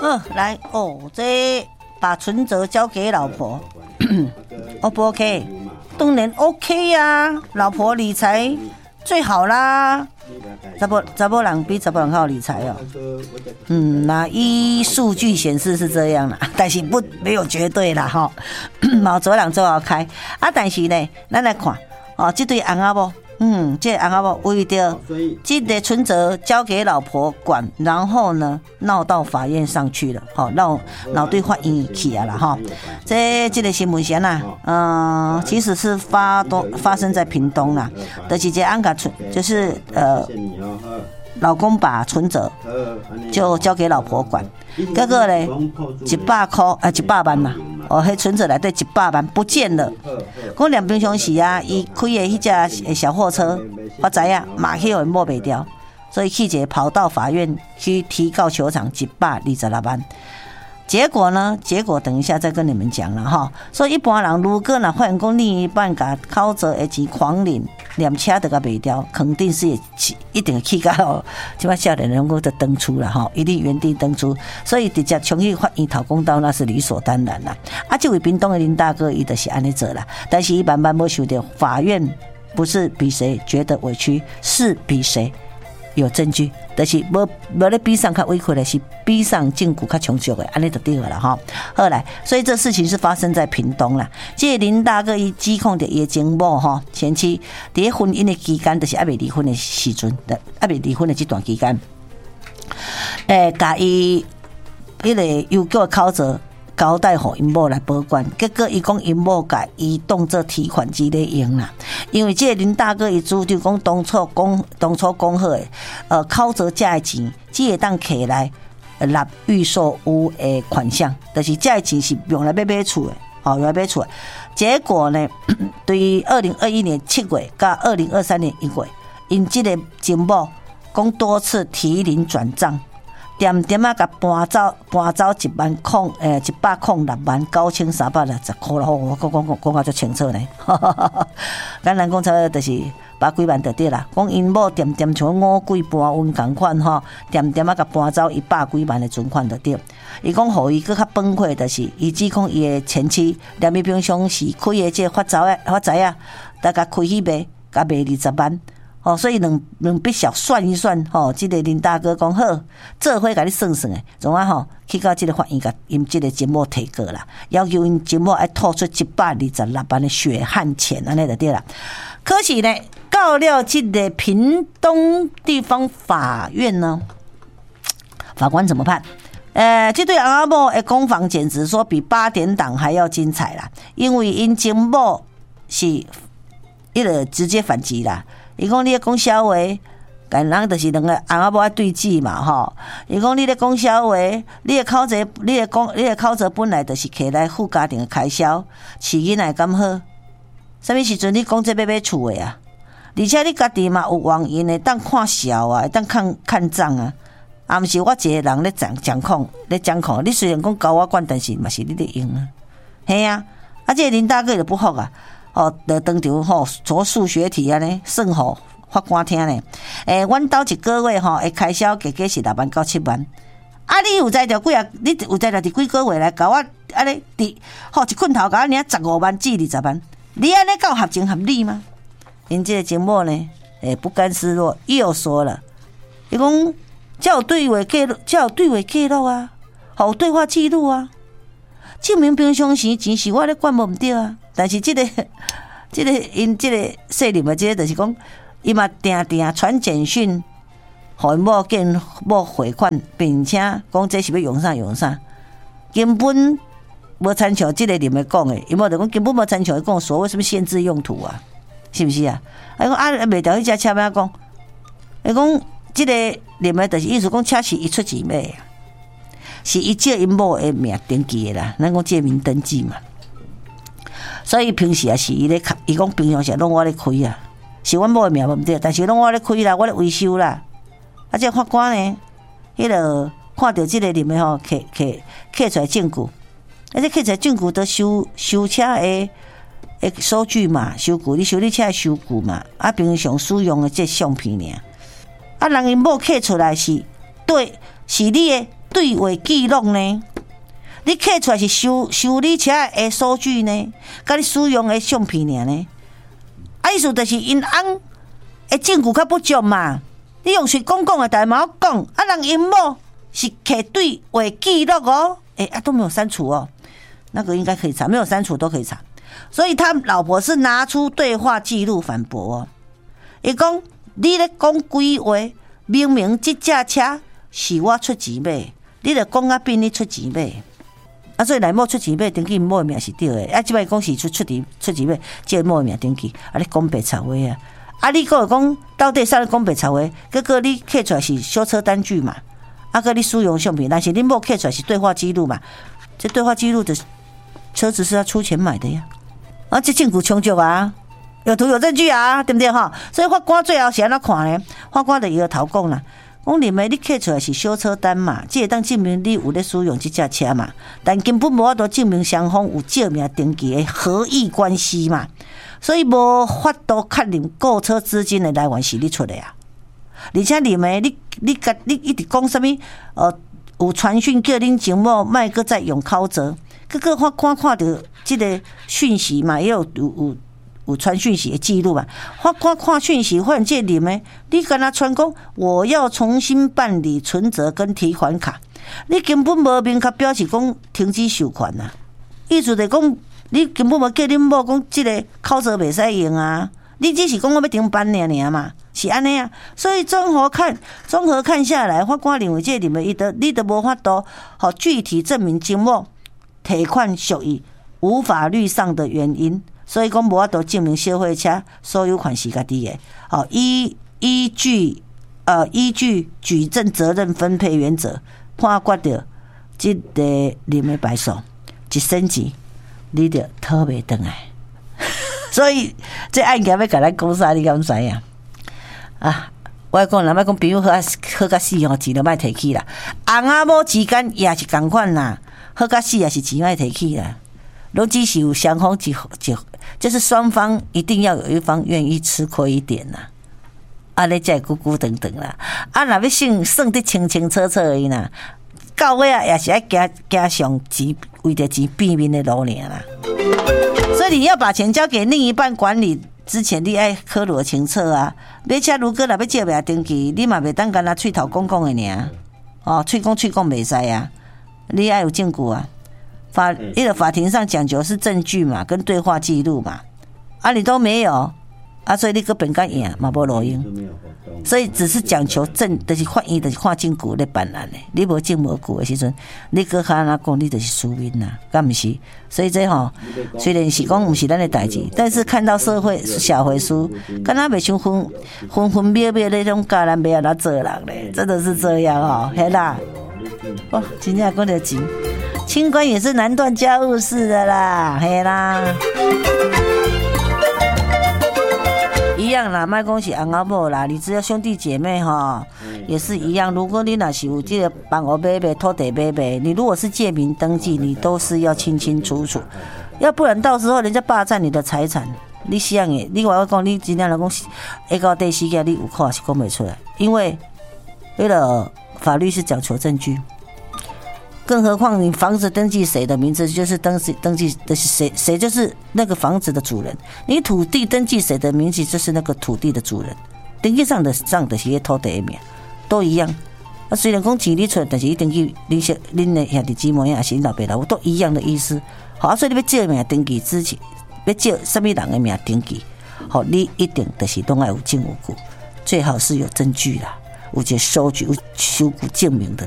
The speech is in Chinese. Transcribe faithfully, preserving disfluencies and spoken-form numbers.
哦，来哦，这把存折交给老婆，O 不 OK？ 当然 OK 呀、啊，老婆理财最好啦。查某查某人比查某人好理财哦。嗯，那依数据显示是这样啦，但是不没有绝对啦哈。毛左人做好开啊，但是呢，咱来看哦，这对翁仔某。嗯，这翁仔某为着这个存折交给老婆管，然后呢闹到法院上去了，好、哦，闹闹对法院去啊啦哈。这这个新闻线啦，嗯、呃，其实是发东发生在屏东啦，的几节安卡存就是呃。老公把存折就交给老婆管，结果呢，一百块啊，一百万嘛，哦，迄存折内底一百万不见了。讲两平常时啊，伊开的迄架小货车，我知影马去有摸袂掉，所以记者跑到法院去提告求偿一百二十六万。结果呢？结果等一下再跟你们讲了哈。所以一般人如果呢发现讲另一半甲靠着的钱狂领，连车都甲卖掉，肯定是一定会气到，即摆少年人讲就登出了哈，一定原地登出。所以直接冲去法院讨公道，那是理所当然啦。啊，这位屏东的林大哥，伊就是安尼做啦。但是伊慢慢没想到，法院不是比谁觉得委屈，是比谁有证据，就是无无咧比上较委屈的，是比上证据较充足的，安尼就对了哈。后来，所以这事情是发生在屏东啦。这个林大哥伊指控着伊的前某哈前妻，伫婚姻的期间，就是还未离婚的时阵，还未离婚的这段期间，诶，甲伊迄个邮局的口罩交代给因某来保管，结果伊讲因某甲伊当做提款机咧用啦。因为这个林大哥伊主张讲当初讲当初讲好的，呃，口罩这的钱只会当摕来纳预售屋的款项，就是这的钱是用来买买厝的，哦，用来买厝的。结果呢，对于二零二一年七月到二零二三年一月，因这个前某讲多次提领转账。点点啊，甲搬走搬走一万空诶，一百空六万九千三百六十块了。我讲讲讲讲啊，足清楚呢。咱人讲差不多就是百几万就对啦。讲因某点点像五鬼搬运共款吼，点点啊，甲搬走一百几万的存款就对。伊讲，互伊搁较崩溃的是，伊指控伊的前妻连伊平常时开的这发财发财啊，大家开去卖，甲卖二十万。哦，所以两两笔小算一算，吼、哦，这个林大哥讲好，这回甲你算算诶，总啊吼去到这个法院，甲因这个节目提过啦，要求因节目要吐出一百二十六万的血汗钱，安尼就对啦。可是呢，到了这个屏东地方法院呢，法官怎么判？呃，这对翁仔某的攻防简直说比八点档还要精彩啦，因为因前某是一个直接反击啦。伊讲你咧讲笑话，人人就是两个翁仔某爱对峙嘛吼。伊讲你咧讲笑话，你的口罩，你的讲，你的口罩本来就是摕来付家庭的开销，饲囡仔敢好？什么时阵你讲这要买厝的啊？而且你家己嘛有原因的，当看笑啊，当看看账啊，啊毋是我一个人咧讲讲控咧讲控。你虽然讲交我管，但是嘛是你咧用啊，嘿啊，啊这个林大哥就不服啊。哦，就当场吼做数学题啊呢，算互法官听呢。诶，阮兜一个月吼会开销加加是六万到七万。啊，你有在着几啊？你有在着伫几个月来甲我安尼伫吼一困头甲我领十五万至二十万，你安尼够合情合理吗？因这个节目呢，诶不甘示弱，又说了，伊讲才有对话记录，才有对话记录啊，有对话记录啊，证明平常时钱是我咧管无毋对啊。但是这个、这个因这个说林的这个就是讲，伊嘛定定传简讯，互因某见某汇款，并且讲这是要用啥用啥，根本无参照这个林的讲的，因某就讲根本无参照伊讲所谓什么限制用途啊，是不是啊？啊讲啊卖掉迄只车要讲，伊讲这个林的就是意思讲车是伊出钱买，是伊借因某的名登记的啦，咱讲借名登记嘛。所以平时也是伊咧开，伊讲平常时拢我咧开啊，是阮某诶名无毋对，但是拢我咧开啦，我咧维修啦。啊，这法官呢，迄个看到即个林诶吼，摕摕摕出来证据，啊，这摕出来证据都收收车诶诶收据嘛，收据你修理车诶收据嘛，啊，平常使用诶这相片尔。啊，人因某摕出来是对，是你诶对话记录呢？你刻出来是修修理车的数据呢？甲你使用的相片呢？啊，意思就是因翁的证据较不足嘛。你用嘴讲讲的，大毛讲，啊，人因某是刻对话记录哦，哎、欸、啊都没有删除哦，那个应该可以查，没有删除都可以查。所以他老婆是拿出对话记录反驳哦，伊讲你咧讲鬼话，明明这架车是我出钱买，你著讲啊变你出钱买。啊，所以内某出钱买，登记某的名是对的。啊，即摆讲是出出钱出钱买，即个某的名登记，啊，你讲白吵话啊！啊，你讲讲到底啥咧讲白吵话？结果你刻出来是修车单据嘛？啊，个你使用相片，但是你某刻出来是对话记录嘛？这对话记录的车子是要出钱买的呀！啊，这证据充足啊，有图有证据啊，对不对哈？所以法官最后是安怎看呢？法官就摇头讲啦。讲你们你刻出来是修车单嘛，这会当证明你有咧使用这架车嘛，但根本无法度证明双方有借名登记的合意关系嘛，所以无法度确认购车资金的来源是你出的啊。而且你们你你你你一直讲什么？呃，有传讯叫恁前某卖个再用考责，各个法官看到这个讯息嘛，也有有有。有传讯息的记录嘛？法官看讯息，发现这里面你跟他传讲，我要重新办理存折跟提款卡，你根本无明确表示讲停止收款啊！意思就是讲，你根本无叫恁某讲这个口罩袂使用啊！你只是讲我要停办尔尔嘛，是安尼啊！所以综合看，综合看下来，法官认为这里面伊得你得无法度好具体证明金某提款属于无法律上的原因。所以讲无法度证明消费车所有款是家己的，好依依据呃依据举证责任分配原则判决着这个你们败诉一升级，你就讨袂回来。所以这案件要甲咱讲啥，你敢知影？啊，我讲人要讲朋友好好甲死吼，钱就莫提起啦。翁仔某之间也是同款啦，好甲死也是钱莫提起啦。都只是有双方一一，就是双方一定要有一方愿意吃亏一点呐、啊，啊，你才咕咕等等啦，啊，若要算算得清清楚楚的呐，到尾啊也是要加加上钱，为着钱变面的路尔啦。所以你要把钱交给另一半管理之前，你爱考虑清楚啊。买车如果若要借名登记，你嘛袂当干那喙头讲讲的尔，哦，喙讲喙讲袂使啊，你爱有证据啊。法，因为法庭上讲究是证据嘛，跟对话记录嘛，啊，你都没有，啊，所以你个本干赢嘛无路用，所以只是讲求证，就是法院就是看证据来办案的，你无证无据的时阵，你个哈那讲你就是输面啦，敢不是？所以这吼、喔，虽然是讲不是咱的代志，但是看到社会社会书，敢若袂像分分分秒秒那种教咱袂晓哪做人嘞，真的是这样哦、喔，嘿啦，哇，真正讲得钱。清官也是难断家务事的啦，嘿啦，一样啦，卖讲是翁仔某啦，你只要兄弟姐妹哈，也是一样。如果你若是有这个房屋买卖、土地买卖，你如果是借名登记，你都是要清清楚楚，要不然到时候人家霸占你的财产，你想诶，你话我讲，你真正来讲，下到第四个你有可能是讲不出来，因为为了法律是讲求证据。更何况你房子登记谁的名字，就是登记登记的是谁，谁就是那个房子的主人。你土地登记谁的名字，就是那个土地的主人。登记上的上的些土地的名都一样。啊，虽然讲钱你出，但是你登记你是恁的兄弟姊妹也是恁老爸老母都一样的意思。好、啊，所以你要借名登记之前，要借什么人的名登记，好，你一定就是都要有证有据，最好是有证据啦，有这收据有收据证明的。